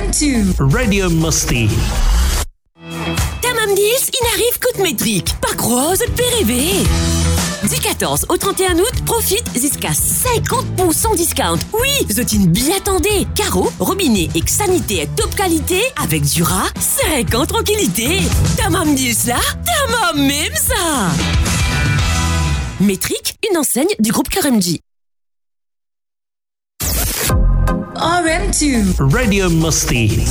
RM2 Radio Musty. Tamam Deals, il arrive côte métrique. Par croise, PRV. Du 14 au 31 août, profite jusqu'à 50% discount. Oui, zotine bien attendez. Carreau, robinet et sanitaire top qualité avec du rat, 5 ans tranquillité. Tamam Deals là, tamam même ça. Métrique, une enseigne du groupe KRMG. RM2 Radio Musty.